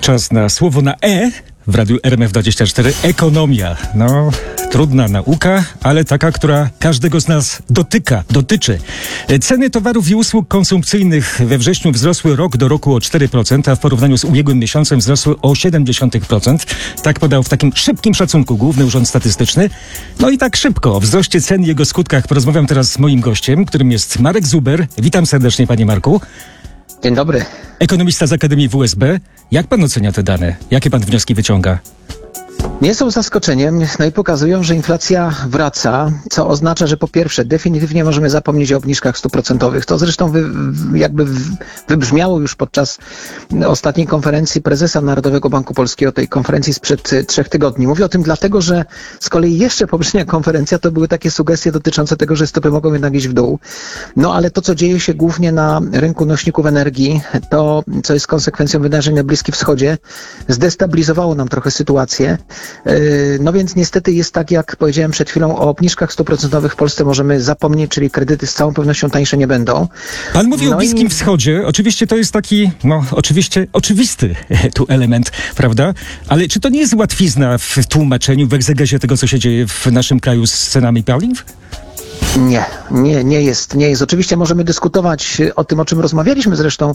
Czas na słowo na E w Radiu RMF24. Ekonomia. No, trudna nauka, ale taka, która każdego z nas dotyczy. Ceny towarów i usług konsumpcyjnych we wrześniu wzrosły rok do roku o 4%, a w porównaniu z ubiegłym miesiącem wzrosły o 0,7%. Tak podał w takim szybkim szacunku Główny Urząd Statystyczny. No i tak szybko o wzroście cen i jego skutkach porozmawiam teraz z moim gościem, którym jest Marek Zuber. Witam serdecznie, panie Marku. Dzień dobry. Ekonomista z Akademii WSB. Jak pan ocenia te dane? Jakie pan wnioski wyciąga? Nie są zaskoczeniem, no i pokazują, że inflacja wraca, co oznacza, że po pierwsze definitywnie możemy zapomnieć o obniżkach stóp procentowych. To zresztą wybrzmiało już podczas ostatniej konferencji prezesa Narodowego Banku Polskiego, tej konferencji sprzed 3 tygodni. Mówię o tym dlatego, że z kolei jeszcze poprzednia konferencja to były takie sugestie dotyczące tego, że stopy mogą jednak iść w dół. No ale to, co dzieje się głównie na rynku nośników energii, to, co jest konsekwencją wydarzeń na Bliskim Wschodzie, zdestabilizowało nam trochę sytuację. No więc niestety jest tak, jak powiedziałem przed chwilą, o obniżkach stóp procentowych w Polsce możemy zapomnieć, czyli kredyty z całą pewnością tańsze nie będą. Pan mówi o Bliskim Wschodzie. Oczywiście to jest taki, oczywisty tu element, prawda? Ale czy to nie jest łatwizna w tłumaczeniu, w egzegezie tego, co się dzieje w naszym kraju z cenami paliw? Nie jest. Oczywiście możemy dyskutować o tym, o czym rozmawialiśmy zresztą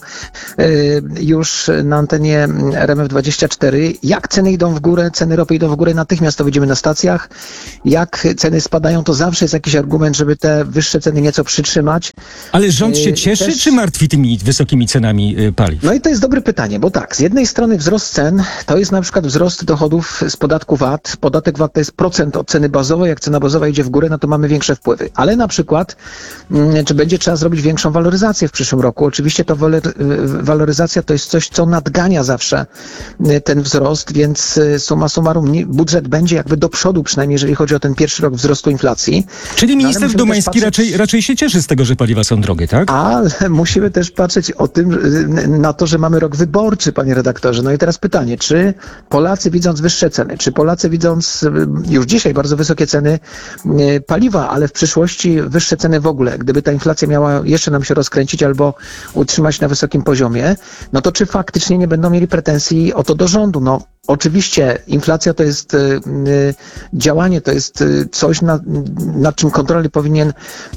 już na antenie RMF24. Jak ceny idą w górę, ceny ropy idą w górę, natychmiast to widzimy na stacjach. Jak ceny spadają, to zawsze jest jakiś argument, żeby te wyższe ceny nieco przytrzymać. Ale rząd się cieszy, czy martwi tymi wysokimi cenami paliw? No i to jest dobre pytanie, bo tak, z jednej strony wzrost cen to jest na przykład wzrost dochodów z podatku VAT. Podatek VAT to jest procent od ceny bazowej. Jak cena bazowa idzie w górę, no to mamy większe wpływy. Ale na przykład, czy będzie trzeba zrobić większą waloryzację w przyszłym roku? Oczywiście to waloryzacja to jest coś, co nadgania zawsze ten wzrost, więc summa summarum budżet będzie jakby do przodu, przynajmniej jeżeli chodzi o ten pierwszy rok wzrostu inflacji. Czyli minister Domański raczej się cieszy z tego, że paliwa są drogie, tak? Ale musimy też patrzeć na to, że mamy rok wyborczy, panie redaktorze. No i teraz pytanie, czy Polacy widząc wyższe ceny, czy Polacy widząc już dzisiaj bardzo wysokie ceny paliwa, ale w przyszłości wyższe ceny w ogóle, gdyby ta inflacja miała jeszcze nam się rozkręcić albo utrzymać na wysokim poziomie, no to czy faktycznie nie będą mieli pretensji o to do rządu? No oczywiście inflacja to jest działanie, to jest coś, nad czym kontrolę powinien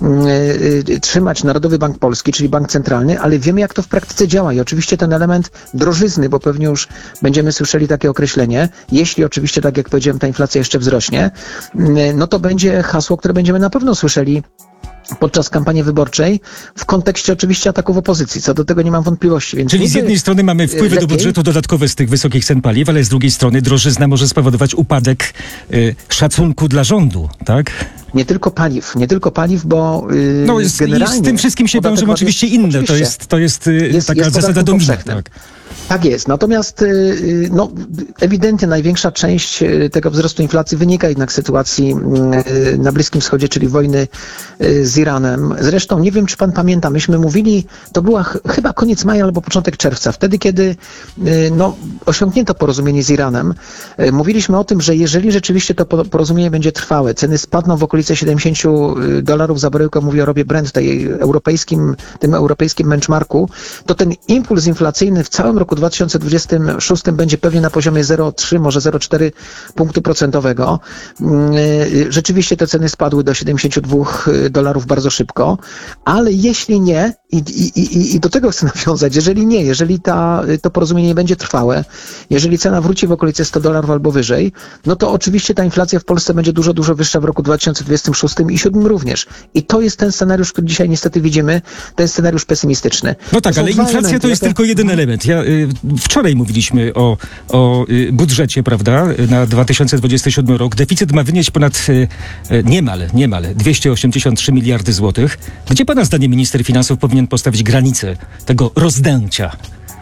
trzymać Narodowy Bank Polski, czyli Bank Centralny, ale wiemy, jak to w praktyce działa i oczywiście ten element drożyzny, bo pewnie już będziemy słyszeli takie określenie, jeśli oczywiście, tak jak powiedziałem, ta inflacja jeszcze wzrośnie, no to będzie hasło, które będziemy na pewno słyszeli podczas kampanii wyborczej, w kontekście oczywiście ataków opozycji. Co do tego nie mam wątpliwości. Więc czyli z jednej strony mamy wpływy do budżetu dodatkowe z tych wysokich cen paliw, ale z drugiej strony drożyzna może spowodować upadek szacunku dla rządu, tak? Nie tylko paliw, bo generalnie... I z tym wszystkim się wiążą oczywiście inne. To jest taka zasada domina. Tak. Tak jest. Natomiast ewidentnie największa część tego wzrostu inflacji wynika jednak z sytuacji na Bliskim Wschodzie, czyli wojny z Iranem. Zresztą nie wiem, czy pan pamięta, myśmy mówili, to była chyba koniec maja albo początek czerwca, wtedy kiedy osiągnięto porozumienie z Iranem. Mówiliśmy o tym, że jeżeli rzeczywiście to porozumienie będzie trwałe, ceny spadną w okolice $70 za baryłkę, mówię o ropie Brent, tym europejskim benchmarku, to ten impuls inflacyjny w całym roku 2026 będzie pewnie na poziomie 0,3, może 0,4 punktu procentowego. Rzeczywiście te ceny spadły do $72 bardzo szybko, ale jeśli nie, i do tego chcę nawiązać, jeżeli to porozumienie nie będzie trwałe, jeżeli cena wróci w okolice $100 albo wyżej, no to oczywiście ta inflacja w Polsce będzie dużo, dużo wyższa w roku 2026 i 2027 również. I to jest ten scenariusz, który dzisiaj niestety widzimy, ten scenariusz pesymistyczny. No tak, ale inflacja to jest tylko jeden element. Wczoraj mówiliśmy o budżecie, prawda, na 2027 rok. Deficyt ma wynieść ponad niemal 283 miliardy złotych. Gdzie pana zdaniem minister finansów powinien postawić granicę tego rozdęcia?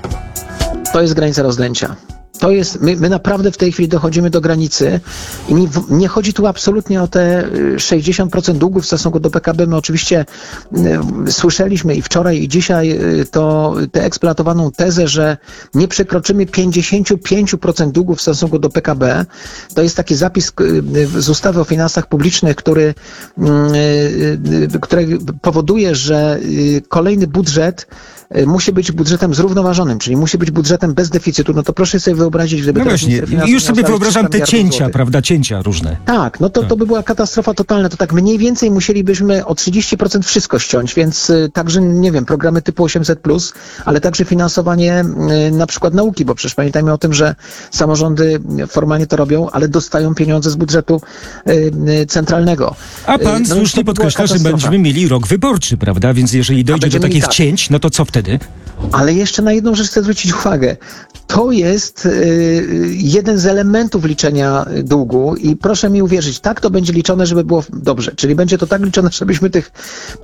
To jest granica rozdęcia. To jest, my naprawdę w tej chwili dochodzimy do granicy i nie chodzi tu absolutnie o te 60% długu w stosunku do PKB. My oczywiście słyszeliśmy i wczoraj i dzisiaj tę eksploatowaną tezę, że nie przekroczymy 55% długu w stosunku do PKB. To jest taki zapis z ustawy o finansach publicznych, który powoduje, że kolejny budżet musi być budżetem zrównoważonym, czyli musi być budżetem bez deficytu, no to proszę sobie wyobrazić, gdyby No teraz właśnie, minister finansów już miał sobie znaleźć wyobrażam 300 te miliardów cięcia, złotych. prawda, cięcia różne. Tak, no to by była katastrofa totalna. To tak mniej więcej musielibyśmy o 30% wszystko ściąć, więc także, nie wiem, programy typu 800+, ale także finansowanie na przykład nauki, bo przecież pamiętajmy o tym, że samorządy formalnie to robią, ale dostają pieniądze z budżetu centralnego. A pan No, słusznie to by była podkreśla, że katastrofa. będziemy mieli rok wyborczy, prawda? Więc jeżeli dojdzie do będziemy takich mieli tak. cięć, no to co wtedy? Ale jeszcze na jedną rzecz chcę zwrócić uwagę. To jest jeden z elementów liczenia długu i proszę mi uwierzyć, tak to będzie liczone, żeby było dobrze. Czyli będzie to tak liczone, żebyśmy tych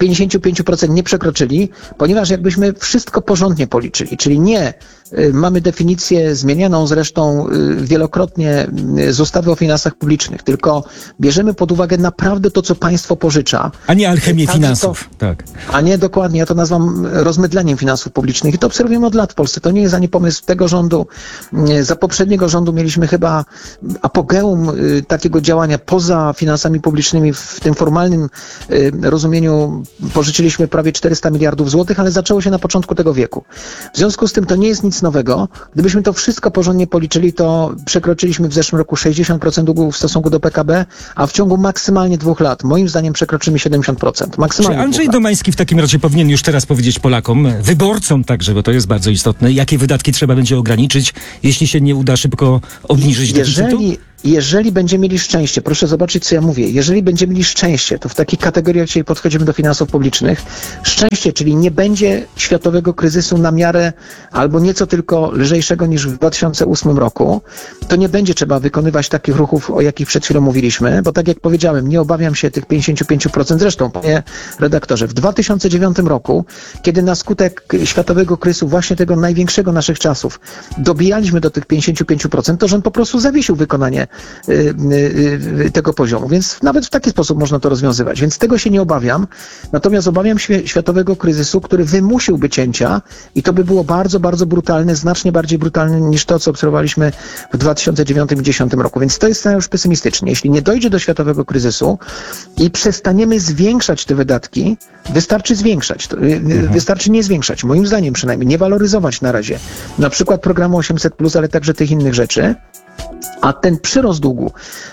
55% nie przekroczyli, ponieważ jakbyśmy wszystko porządnie policzyli, czyli nie mamy definicję zmienianą zresztą wielokrotnie z ustawy o finansach publicznych, tylko bierzemy pod uwagę naprawdę to, co państwo pożycza. A nie alchemię Także finansów. Tak. A nie dokładnie, ja to nazywam rozmydleniem finansów publicznych i to obserwujemy od lat w Polsce. To nie jest ani pomysł tego rządu. Za poprzedniego rządu mieliśmy chyba apogeum takiego działania poza finansami publicznymi w tym formalnym rozumieniu. Pożyczyliśmy prawie 400 miliardów złotych, ale zaczęło się na początku tego wieku. W związku z tym to nie jest nic nowego. Gdybyśmy to wszystko porządnie policzyli, to przekroczyliśmy w zeszłym roku 60% długu w stosunku do PKB, a w ciągu maksymalnie 2 lat, moim zdaniem, przekroczymy 70%. Czy Maksymalnie Andrzej 2 lat. Domański w takim razie powinien już teraz powiedzieć Polakom, wyborcom także, bo to jest bardzo istotne, jakie wydatki trzeba będzie ograniczyć, jeśli się nie uda szybko obniżyć deficytu? Jeżeli będziemy mieli szczęście, proszę zobaczyć, co ja mówię, jeżeli będziemy mieli szczęście, to w takich kategoriach dzisiaj podchodzimy do finansów publicznych, szczęście, czyli nie będzie światowego kryzysu na miarę albo nieco tylko lżejszego niż w 2008 roku, to nie będzie trzeba wykonywać takich ruchów, o jakich przed chwilą mówiliśmy, bo tak jak powiedziałem, nie obawiam się tych 55%. Zresztą, panie redaktorze, w 2009 roku, kiedy na skutek światowego kryzysu, właśnie tego największego naszych czasów, dobijaliśmy do tych 55%, to rząd po prostu zawiesił wykonanie tego poziomu. Więc nawet w taki sposób można to rozwiązywać. Więc tego się nie obawiam. Natomiast obawiam się światowego kryzysu, który wymusiłby cięcia i to by było bardzo, bardzo brutalne, znacznie bardziej brutalne niż to, co obserwowaliśmy w 2009 i 2010 roku. Więc to jest scenariusz pesymistyczny. Jeśli nie dojdzie do światowego kryzysu i przestaniemy zwiększać te wydatki, wystarczy zwiększać. Wystarczy nie zwiększać. Moim zdaniem przynajmniej. Nie waloryzować na razie. Na przykład programu 800+, ale także tych innych rzeczy. A ten przyrost długu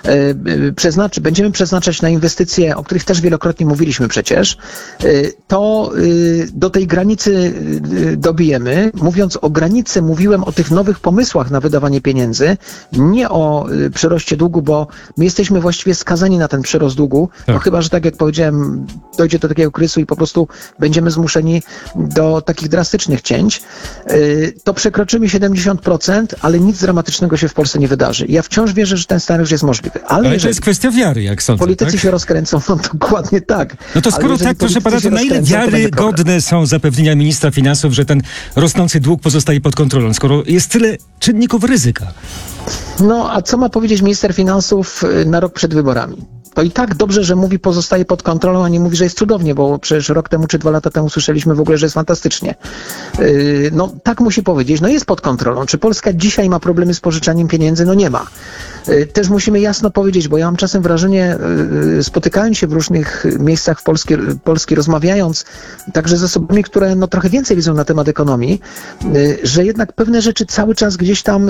będziemy przeznaczać na inwestycje, o których też wielokrotnie mówiliśmy przecież, to do tej granicy dobijemy. Mówiąc o granicy, mówiłem o tych nowych pomysłach na wydawanie pieniędzy, nie o przyroście długu, bo my jesteśmy właściwie skazani na ten przyrost długu, Tak. no chyba że tak jak powiedziałem, dojdzie do takiego kryzysu i po prostu będziemy zmuszeni do takich drastycznych cięć. To przekroczymy 70%, ale nic dramatycznego się w Polsce nie wydarzy. Ja wciąż wierzę, że ten scenariusz jest możliwy. Ale Ale to jeżeli jest kwestia wiary, jak sądzę, politycy tak? się rozkręcą, no dokładnie tak. No to Ale skoro jeżeli tak, proszę politycy pana, to się na ile rozkręcą, to będzie problem. wiarygodne są zapewnienia ministra finansów, że ten rosnący dług pozostaje pod kontrolą, skoro jest tyle czynników ryzyka? No, a co ma powiedzieć minister finansów na rok przed wyborami? To i tak dobrze, że mówi pozostaje pod kontrolą, a nie mówi, że jest cudownie, bo przecież rok temu czy 2 lata temu słyszeliśmy w ogóle, że jest fantastycznie. No tak musi powiedzieć, no jest pod kontrolą. Czy Polska dzisiaj ma problemy z pożyczaniem pieniędzy? No nie ma. Też musimy jasno powiedzieć, bo ja mam czasem wrażenie, spotykając się w różnych miejscach w Polski rozmawiając także z osobami, które no trochę więcej wiedzą na temat ekonomii, że jednak pewne rzeczy cały czas gdzieś tam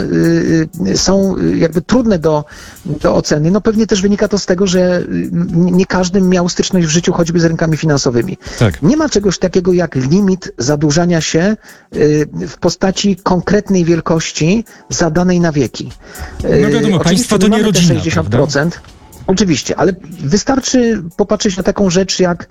są jakby trudne do oceny. No pewnie też wynika to z tego, że nie każdy miał styczność w życiu choćby z rynkami finansowymi. Tak. Nie ma czegoś takiego jak limit zadłużania się w postaci konkretnej wielkości zadanej na wieki. No wiadomo, państwo to nie mamy te rodzina, 60%. Oczywiście, ale wystarczy popatrzeć na taką rzecz jak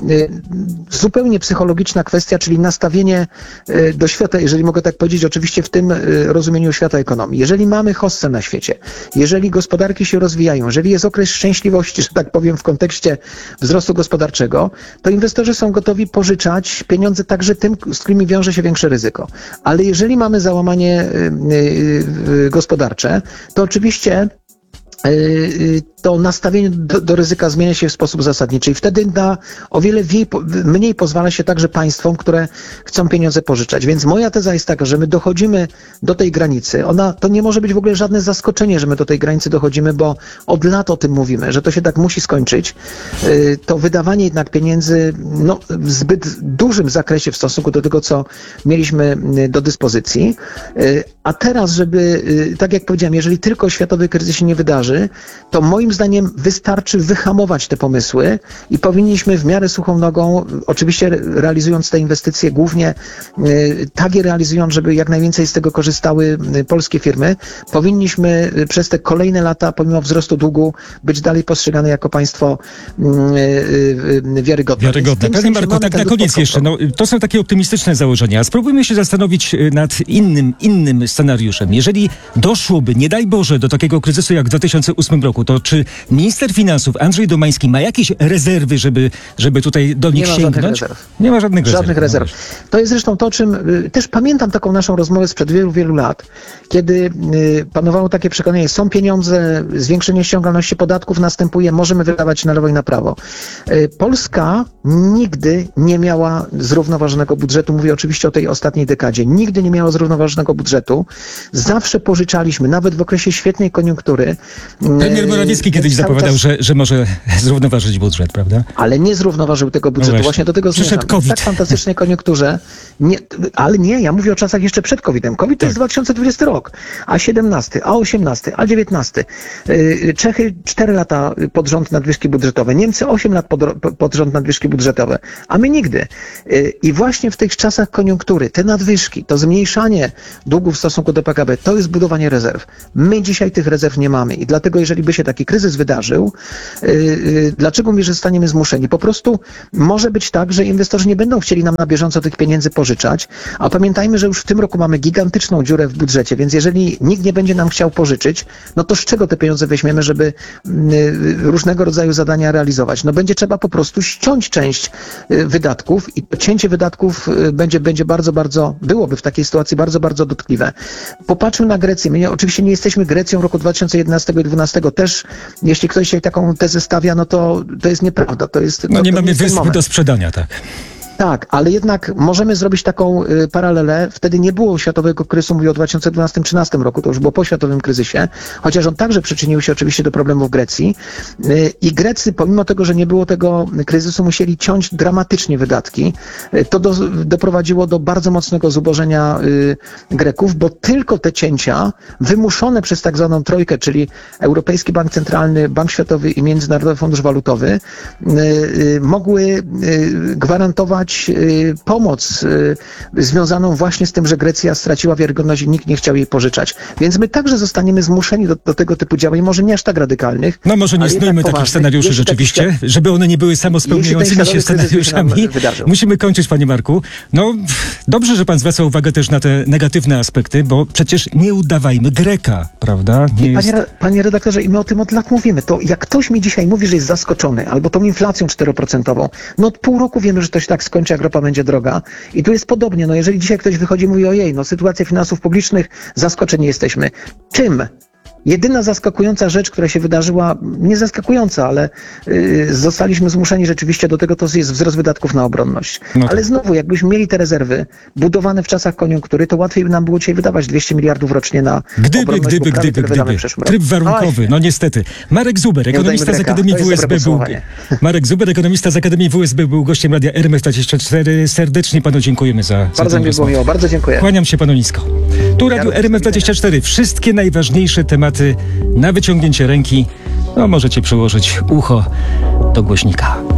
zupełnie psychologiczna kwestia, czyli nastawienie do świata, jeżeli mogę tak powiedzieć, oczywiście w tym rozumieniu świata ekonomii. Jeżeli mamy hossę na świecie, jeżeli gospodarki się rozwijają, jeżeli jest okres szczęśliwości, że tak powiem, w kontekście wzrostu gospodarczego, to inwestorzy są gotowi pożyczać pieniądze także tym, z którymi wiąże się większe ryzyko. Ale jeżeli mamy załamanie gospodarcze, to oczywiście to nastawienie do ryzyka zmienia się w sposób zasadniczy i wtedy o wiele mniej pozwala się także państwom, które chcą pieniądze pożyczać. Więc moja teza jest taka, że my dochodzimy do tej granicy. To nie może być w ogóle żadne zaskoczenie, że my do tej granicy dochodzimy, bo od lat o tym mówimy, że to się tak musi skończyć. To wydawanie jednak pieniędzy w zbyt dużym zakresie w stosunku do tego, co mieliśmy do dyspozycji. A teraz, żeby, tak jak powiedziałem, jeżeli tylko światowy kryzys się nie wydarzy, to moim zdaniem wystarczy wyhamować te pomysły i powinniśmy w miarę suchą nogą, oczywiście realizując te inwestycje, głównie tak je realizując, żeby jak najwięcej z tego korzystały polskie firmy, powinniśmy przez te kolejne lata, pomimo wzrostu długu, być dalej postrzegane jako państwo wiarygodne. Panie Marku, tak na koniec jeszcze, to są takie optymistyczne założenia. Spróbujmy się zastanowić nad innym scenariuszem. Jeżeli doszłoby, nie daj Boże, do takiego kryzysu jak w 2008 roku, to czy minister finansów Andrzej Domański ma jakieś rezerwy, żeby tutaj do nich sięgnąć? Nie ma żadnych rezerw. To jest zresztą to, o czym też pamiętam taką naszą rozmowę sprzed wielu, wielu lat, kiedy panowało takie przekonanie, są pieniądze, zwiększenie ściągalności podatków następuje, możemy wydawać na lewo i na prawo. Polska nigdy nie miała zrównoważonego budżetu, mówię oczywiście o tej ostatniej dekadzie, nigdy nie miała zrównoważonego budżetu. Zawsze pożyczaliśmy, nawet w okresie świetnej koniunktury. Premier Morawiecki kiedyś zapowiadał, że może zrównoważyć budżet, prawda? Ale nie zrównoważył tego budżetu. Właśnie do tego zmierzam. COVID. W tak fantastycznej koniunkturze. Ja mówię o czasach jeszcze przed COVID-em. COVID to jest 2020 rok, a 17, a 18, a 19. Czechy 4 lata pod rząd nadwyżki budżetowe, Niemcy 8 lat pod rząd nadwyżki budżetowe, a my nigdy. I właśnie w tych czasach koniunktury, te nadwyżki, to zmniejszanie długu w stosunku do PKB, to jest budowanie rezerw. My dzisiaj tych rezerw nie mamy i dlatego jeżeli by się taki kryzys wydarzył, dlaczego my zostaniemy zmuszeni? Po prostu może być tak, że inwestorzy nie będą chcieli nam na bieżąco tych pieniędzy pożyczać, a pamiętajmy, że już w tym roku mamy gigantyczną dziurę w budżecie, więc jeżeli nikt nie będzie nam chciał pożyczyć, no to z czego te pieniądze weźmiemy, żeby różnego rodzaju zadania realizować? No będzie trzeba po prostu ściąć część wydatków i to cięcie wydatków byłoby w takiej sytuacji bardzo, bardzo dotkliwe. Popatrzmy na Grecję. My oczywiście nie jesteśmy Grecją roku 2011 i 2012. Też, jeśli ktoś się taką tezę stawia, no to jest nieprawda. Nie mamy wysp do sprzedania, tak. Tak, ale jednak możemy zrobić taką paralelę. Wtedy nie było światowego kryzysu, mówię o 2012-2013 roku, to już było po światowym kryzysie, chociaż on także przyczynił się oczywiście do problemów Grecji. I Grecy, pomimo tego, że nie było tego kryzysu, musieli ciąć dramatycznie wydatki. To doprowadziło do bardzo mocnego zubożenia Greków, bo tylko te cięcia wymuszone przez tak zwaną trojkę, czyli Europejski Bank Centralny, Bank Światowy i Międzynarodowy Fundusz Walutowy, mogły gwarantować pomoc związaną właśnie z tym, że Grecja straciła wiarygodność i nikt nie chciał jej pożyczać. Więc my także zostaniemy zmuszeni do tego typu działań, może nie aż tak radykalnych. No może nie snujmy takich scenariuszy rzeczywiście, żeby one nie były samospełniającymi się scenariuszami. Musimy kończyć, panie Marku. No dobrze, że pan zwraca uwagę też na te negatywne aspekty, bo przecież nie udawajmy Greka, prawda? Panie redaktorze, i my o tym od lat mówimy. To jak ktoś mi dzisiaj mówi, że jest zaskoczony, albo tą inflacją 4%, no od pół roku wiemy, że to się tak skończy, jak ropa będzie droga. I tu jest podobnie. No jeżeli dzisiaj ktoś wychodzi i mówi, ojej, sytuacja finansów publicznych, zaskoczeni jesteśmy. Czym? Jedyna zaskakująca rzecz, która się wydarzyła, nie zaskakująca, ale zostaliśmy zmuszeni rzeczywiście do tego, to jest wzrost wydatków na obronność. Ale znowu, jakbyśmy mieli te rezerwy budowane w czasach koniunktury, to łatwiej by nam było dzisiaj wydawać 200 miliardów rocznie na obronność. Gdyby. Tryb warunkowy, no niestety. Marek Zuber, ekonomista z Akademii WSB ekonomista z Akademii WSB był gościem Radia RMF24. Serdecznie panu dziękujemy za bardzo mi było miło, bardzo dziękuję. Kłaniam się panu nisko. Tu Radio RMF24. Wszystkie najważniejsze tematy na wyciągnięcie ręki. No możecie przyłożyć ucho do głośnika.